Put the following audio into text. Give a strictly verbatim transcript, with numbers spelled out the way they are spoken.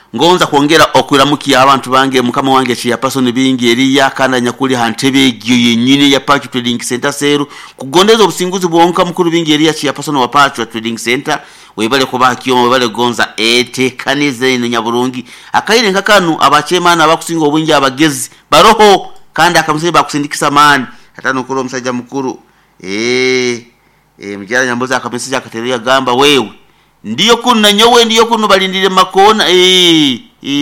ngonza kwongera okulamukia abantu bange mukama wange chairperson bingi eriya kana nyakuli hantebe egyo yenyine ya Pacho Trading Center seru kugondeza obusinguzi bwonka mukuru bingi eriya chairperson wa Pacho Trading Center webale kuba kiyo webale gonza ete kanize ino nyaburungi akaire nkakanu abachemana abakusinga obungi abagezi baroho kandi akamusebe bakusindikisa mani hatano kulo msajja mukuru eh eh mjara nyamboza akamesija akateria gamba wewe ndiyo kuno nyowe ndiyo kuno balindire makona eh